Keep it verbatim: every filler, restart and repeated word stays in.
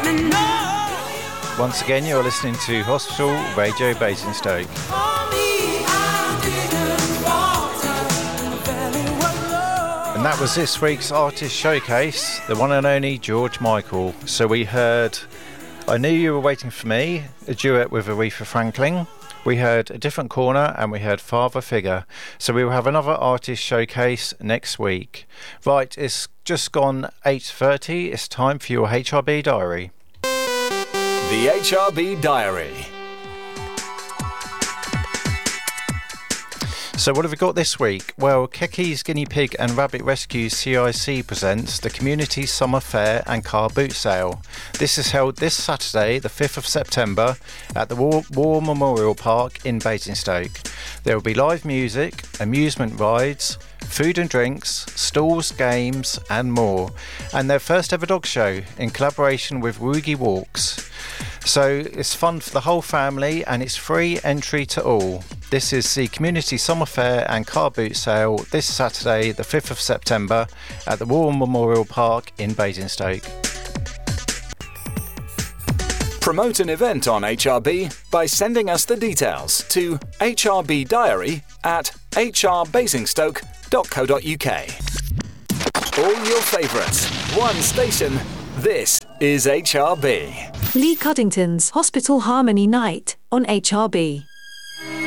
Once again, you're listening to Hospital Radio Basingstoke. And that was this week's artist showcase, the one and only George Michael. So we heard I Knew You Were Waiting For Me, a duet with Aretha Franklin. We heard A Different Corner, and we heard Father Figure. So we will have another artist showcase next week. Right, it's just gone eight thirty. It's time for your H R B Diary. The H R B Diary. So what have we got this week? Well, Keki's Guinea Pig and Rabbit Rescue C I C presents the Community Summer Fair and Car Boot Sale. This is held this Saturday, the fifth of September, at the War, War Memorial Park in Basingstoke. There will be live music, amusement rides, food and drinks, stalls, games and more. And their first ever dog show in collaboration with Woogie Walks. So it's fun for the whole family and it's free entry to all. This is the Community Summer Fair and Car Boot Sale this Saturday, the fifth of September, at the War Memorial Park in Basingstoke. Promote an event on H R B by sending us the details to H R B Diary at h r basingstoke dot co dot u k. All your favourites, one station. This is H R B. Lee Cuddington's Hospital Harmony Night on H R B.